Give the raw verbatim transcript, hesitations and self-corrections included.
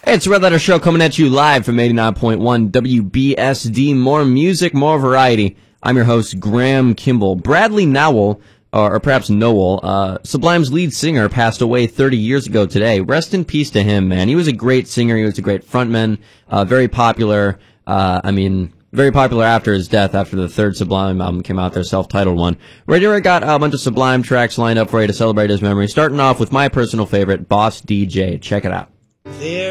Hey, it's the Red Letter Show coming at you live from eighty-nine point one W B S D. More music, more variety. I'm your host, Graham Kimball. Bradley Nowell, or, or perhaps Noel, uh, Sublime's lead singer, passed away thirty years ago today. Rest in peace to him, man. He was a great singer. He was a great frontman, uh, very popular. Uh, I mean, very popular after his death, after the third Sublime album came out, their self-titled one. Right here I got a bunch of Sublime tracks lined up for you to celebrate his memory, starting off with my personal favorite, Boss D J. Check it out. There